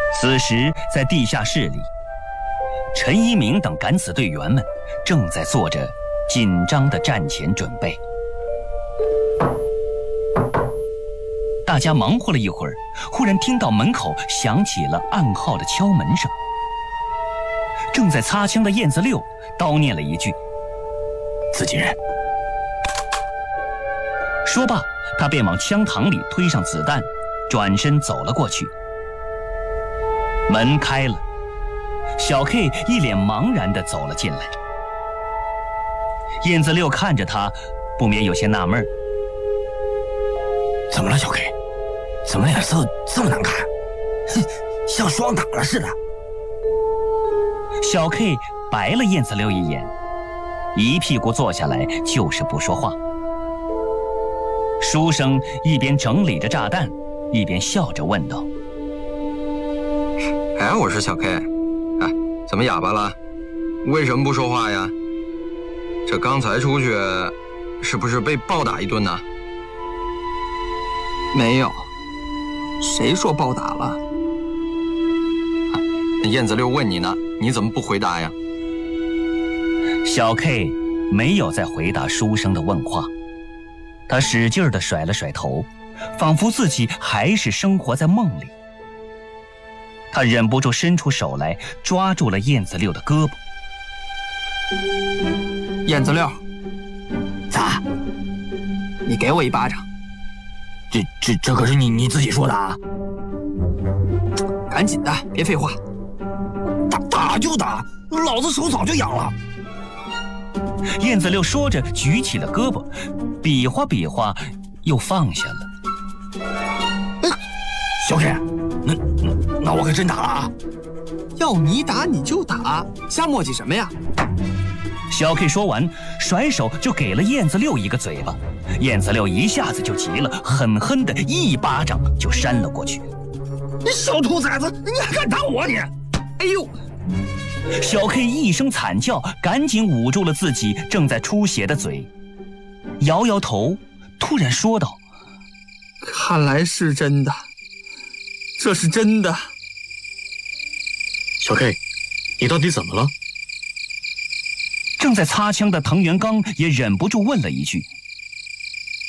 此时，在地下室里，陈一鸣等敢死队员们正在做着紧张的战前准备。大家忙活了一会儿，忽然听到门口响起了暗号的敲门声。正在擦枪的燕子六叨念了一句：“自己人。”说罢，他便往枪膛里推上子弹，转身走了过去。门开了，小 K 一脸茫然地走了进来。燕子六看着他，不免有些纳闷：“ 怎么了，小 K？ 怎么脸色这么难看？哼，像霜打了似的。” 小 K 白了燕子六一眼，一屁股坐下来，就是不说话。书生一边整理着炸弹，一边笑着问道：“ 哎，我是小 K， 哎，怎么哑巴了？为什么不说话呀？这刚才出去，是不是被暴打一顿呢？” 没有，谁说暴打了？ 燕子六问你呢，你怎么不回答呀？ 小 K 没有再回答书生的问话，他使劲地甩了甩头，仿佛自己还是生活在梦里。他忍不住伸出手来，抓住了燕子六的胳膊。 燕子六，咋？你给我一巴掌！ 这可是你自己说的啊！ 赶紧的，别废话！ 打就打，老子手早就痒了。 燕子六说着，举起了胳膊，比划比划，又放下了。 小 K， 那我可真打了啊！ 要你打你就打，瞎磨叽什么呀？ 小 K 说完，甩手就给了燕子六一个嘴巴。燕子六一下子就急了，狠狠的一巴掌就扇了过去。 你小兔崽子，你还敢打我你！ 哎呦！ 小 K 一声惨叫，赶紧捂住了自己正在出血的嘴，摇摇头，突然说道：“ 看来是真的，这是真的。” 小 K， 你到底怎么了？ 正在擦枪的藤原刚也忍不住问了一句。